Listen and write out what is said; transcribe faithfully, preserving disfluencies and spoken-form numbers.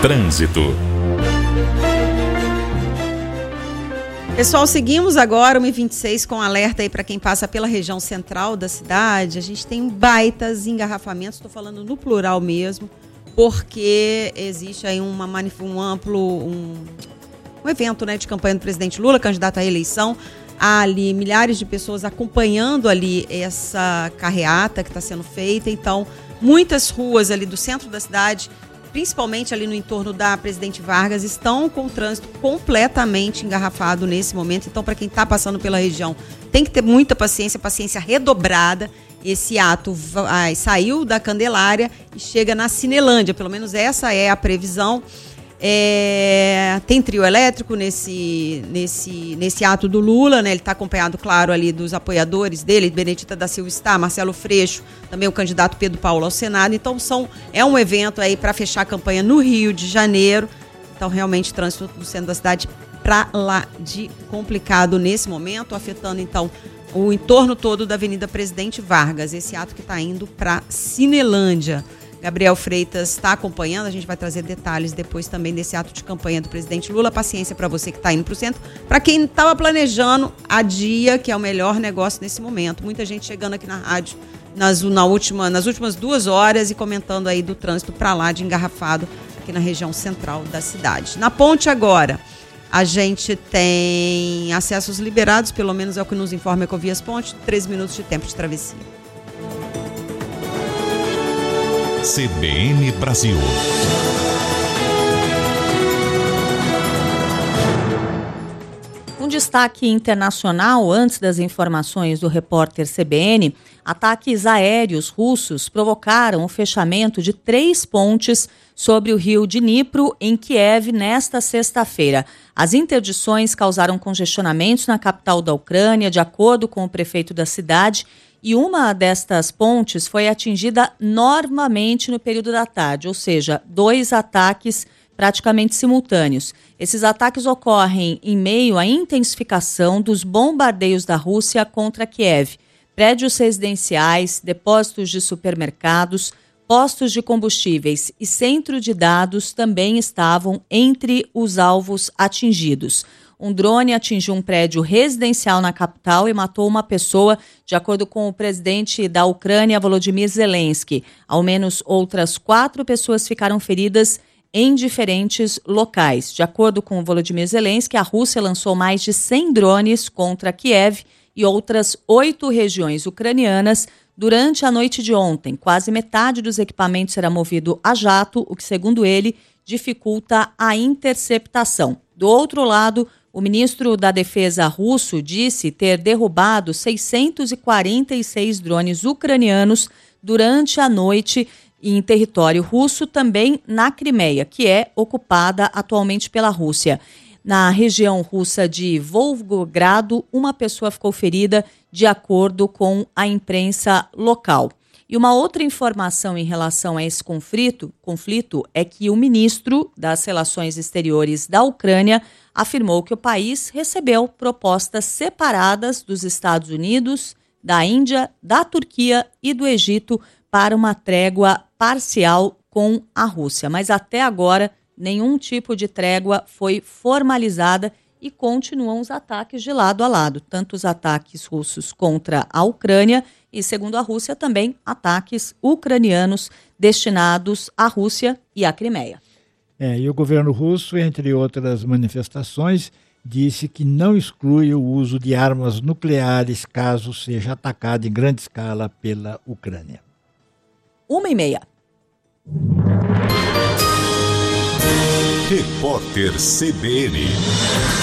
Trânsito. Pessoal, seguimos agora uma e vinte e seis com alerta aí para quem passa pela região central da cidade. A gente tem baitas engarrafamentos, estou falando no plural mesmo, porque existe aí uma, um amplo um, um evento, né, de campanha do presidente Lula, candidato à reeleição. Há ali milhares de pessoas acompanhando ali essa carreata que está sendo feita. Então, muitas ruas ali do centro da cidade, principalmente ali no entorno da Presidente Vargas, estão com o trânsito completamente engarrafado nesse momento. Então, para quem está passando pela região, tem que ter muita paciência, paciência redobrada. Esse ato vai, saiu da Candelária e chega na Cinelândia, pelo menos essa é a previsão. É, tem trio elétrico nesse, nesse, nesse ato do Lula, né? Ele está acompanhado, claro, ali dos apoiadores dele. Benedita da Silva está, Marcelo Freixo, também o candidato Pedro Paulo ao Senado. Então são, é um evento aí para fechar a campanha no Rio de Janeiro. Então realmente trânsito do centro da cidade para lá de complicado nesse momento, afetando então o entorno todo da Avenida Presidente Vargas. Esse ato que está indo para Cinelândia. Gabriel Freitas está acompanhando, a gente vai trazer detalhes depois também desse ato de campanha do presidente Lula. Paciência para você que está indo para o centro. Para quem estava planejando, adia, que é o melhor negócio nesse momento. Muita gente chegando aqui na rádio nas, na última, nas últimas duas horas e comentando aí do trânsito para lá de engarrafado aqui na região central da cidade. Na ponte agora, a gente tem acessos liberados, pelo menos é o que nos informa a Ecovias Ponte, treze minutos de tempo de travessia. C B N Brasil. Um destaque internacional antes das informações do repórter C B N: ataques aéreos russos provocaram o fechamento de três pontes sobre o rio Dnipro, em Kiev, nesta sexta-feira. As interdições causaram congestionamentos na capital da Ucrânia, de acordo com o prefeito da cidade, e uma destas pontes foi atingida novamente no período da tarde, ou seja, dois ataques praticamente simultâneos. Esses ataques ocorrem em meio à intensificação dos bombardeios da Rússia contra Kiev. Prédios residenciais, depósitos de supermercados, postos de combustíveis e centro de dados também estavam entre os alvos atingidos. Um drone atingiu um prédio residencial na capital e matou uma pessoa, de acordo com o presidente da Ucrânia, Volodymyr Zelensky. Ao menos outras quatro pessoas ficaram feridas em diferentes locais. De acordo com o Volodymyr Zelensky, a Rússia lançou mais de cem drones contra Kiev e outras oito regiões ucranianas durante a noite de ontem. Quase metade dos equipamentos era movido a jato, o que, segundo ele, dificulta a interceptação. Do outro lado, o ministro da Defesa russo disse ter derrubado seiscentos e quarenta e seis drones ucranianos durante a noite em território russo, também na Crimeia, que é ocupada atualmente pela Rússia. Na região russa de Volgogrado, uma pessoa ficou ferida, de acordo com a imprensa local. E uma outra informação em relação a esse conflito, conflito é que o ministro das Relações Exteriores da Ucrânia afirmou que o país recebeu propostas separadas dos Estados Unidos, da Índia, da Turquia e do Egito para uma trégua parcial com a Rússia. Mas até agora, nenhum tipo de trégua foi formalizada e continuam os ataques de lado a lado, tanto os ataques russos contra a Ucrânia e, segundo a Rússia, também ataques ucranianos destinados à Rússia e à Crimeia. É, e o governo russo, entre outras manifestações, disse que não exclui o uso de armas nucleares caso seja atacado em grande escala pela Ucrânia. Uma e meia. Repórter C B N.